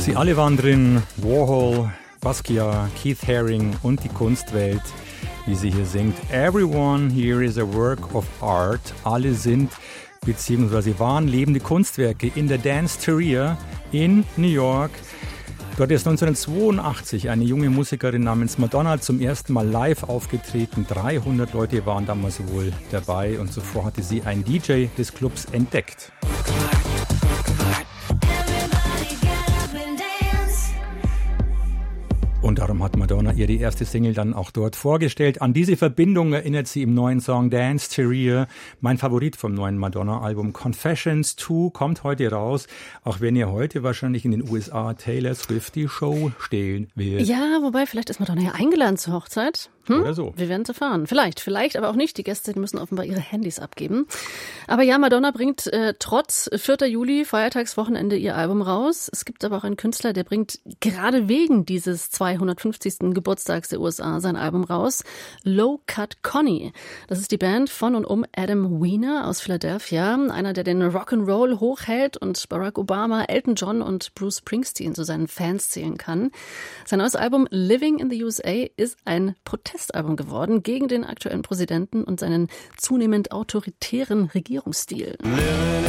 Sie alle waren drin, Warhol, Basquiat, Keith Haring und die Kunstwelt, wie sie hier singt. Everyone here is a work of art. Alle sind bzw. waren lebende Kunstwerke in der Dance-Teria in New York. Dort ist 1982 eine junge Musikerin namens Madonna zum ersten Mal live aufgetreten. 300 Leute waren damals wohl dabei und zuvor hatte sie einen DJ des Clubs entdeckt. Und darum hat Madonna ihre erste Single dann auch dort vorgestellt. An diese Verbindung erinnert sie im neuen Song Dance-Teria. Mein Favorit vom neuen Madonna-Album Confessions 2 kommt heute raus, auch wenn ihr heute wahrscheinlich in den USA Taylor Swift die Show stehlen wird. Ja, wobei, vielleicht ist Madonna ja eingeladen zur Hochzeit. Oder so. Wir werden es erfahren. Vielleicht, aber auch nicht. Die Gäste, die müssen offenbar ihre Handys abgeben. Aber ja, Madonna bringt trotz 4. Juli, Feiertagswochenende, ihr Album raus. Es gibt aber auch einen Künstler, der bringt gerade wegen dieses 250. Geburtstags der USA sein Album raus. Low Cut Connie. Das ist die Band von und um Adam Weiner aus Philadelphia. Einer, der den Rock'n'Roll hochhält und Barack Obama, Elton John und Bruce Springsteen zu seinen Fans zählen kann. Sein neues Album Living in the USA ist ein Protestalbum geworden gegen den aktuellen Präsidenten und seinen zunehmend autoritären Regierungsstil.